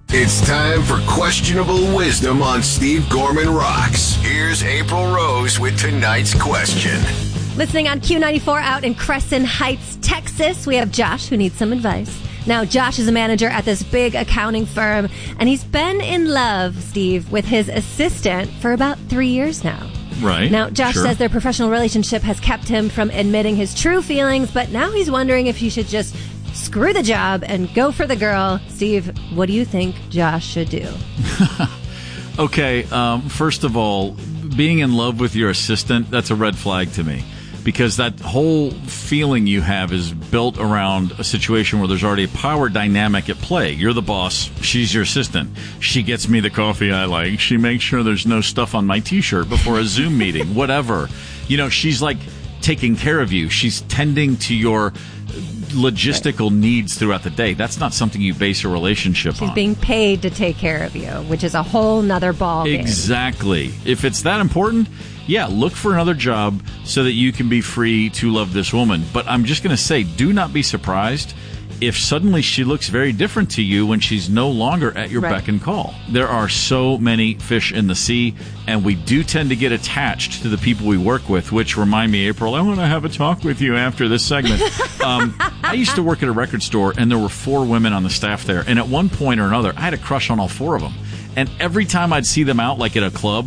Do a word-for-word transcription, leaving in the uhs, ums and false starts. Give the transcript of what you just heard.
It's time for Questionable Wisdom on Steve Gorman Rocks. Here's April Rose with tonight's question. Listening on Q ninety-four out in Crescent Heights, Texas, we have Josh who needs some advice. Now, Josh is a manager at this big accounting firm, and he's been in love, Steve, with his assistant for about three years now. Right. Now, Josh sure. says their professional relationship has kept him from admitting his true feelings, but now he's wondering if he should just screw the job and go for the girl. Steve, what do you think Josh should do? Okay, um, first of all, being in love with your assistant, that's a red flag to me. Because that whole feeling you have is built around a situation where there's already a power dynamic at play. You're the boss. She's your assistant. She gets me the coffee I like. She makes sure there's no stuff on my T-shirt before a Zoom meeting, whatever. You know, she's like taking care of you. She's tending to your logistical right. needs throughout the day. That's not something you base a relationship She's on. She's being paid to take care of you, which is a whole nother ball game. Exactly. If it's that important, yeah, look for another job so that you can be free to love this woman. But I'm just going to say, do not be surprised if suddenly she looks very different to you when she's no longer at your right. beck and call. There are so many fish in the sea, and we do tend to get attached to the people we work with, which remind me, April, I want to have a talk with you after this segment. um, I used to work at a record store, and there were four women on the staff there, and at one point or another, I had a crush on all four of them. And every time I'd see them out, like at a club,